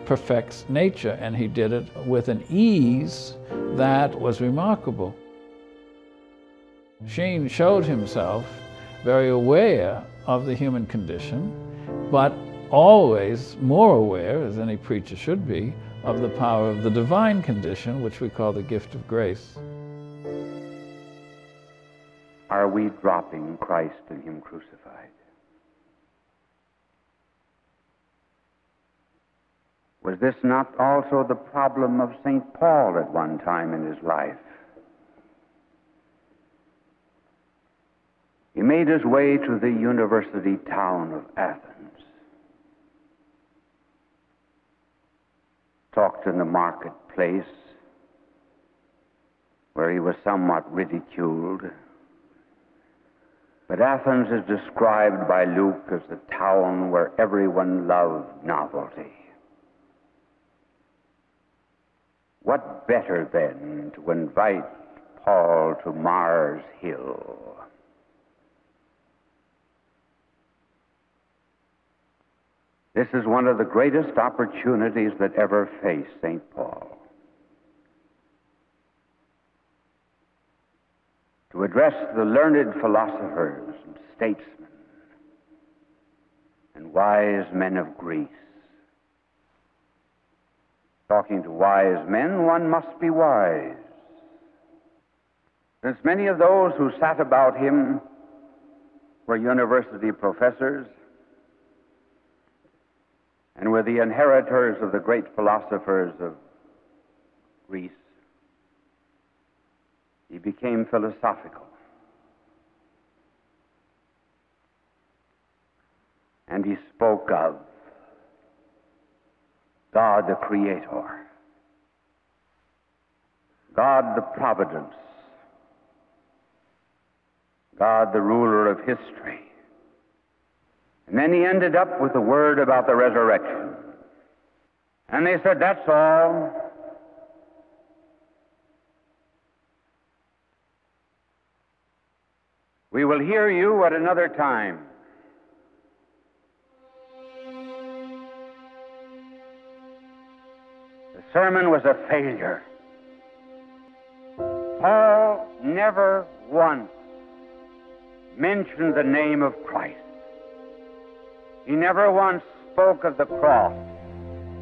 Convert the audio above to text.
perfects nature, and he did it with an ease that was remarkable. Sheen showed himself very aware of the human condition, but always more aware, as any preacher should be, of the power of the divine condition, which we call the gift of grace. Are we dropping Christ and him crucified? Was this not also the problem of St. Paul at one time in his life? He made his way to the university town of Athens, talked in the marketplace, where he was somewhat ridiculed. But Athens is described by Luke as the town where everyone loved novelty. What better, then, to invite Paul to Mars Hill? This is one of the greatest opportunities that ever faced St. Paul. To address the learned philosophers and statesmen and wise men of Greece. Talking to wise men, one must be wise. Since many of those who sat about him were university professors and were the inheritors of the great philosophers of Greece, he became philosophical. And he spoke of God the Creator, God the Providence, God the ruler of history. And then he ended up with a word about the resurrection. And they said, that's all. We will hear you at another time. The sermon was a failure. Paul never once mentioned the name of Christ. He never once spoke of the cross.